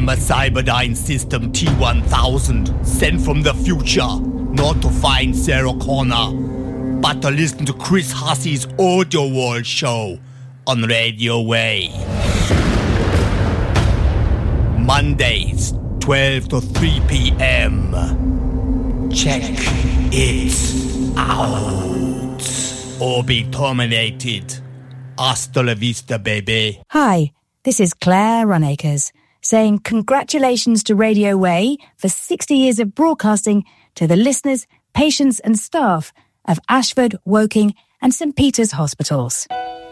I'm a Cyberdyne System T-1000, sent from the future, not to find Sarah Connor, but to listen to Chris Hussey's Audio World show on Radio Way. Mondays, 12 to 3 p.m. Check it out. Or be terminated. Hasta la vista, baby. Hi, this is Claire Runacres, saying congratulations to Radio Way for 60 years of broadcasting to the listeners, patients and staff of Ashford, Woking and St Peter's Hospitals.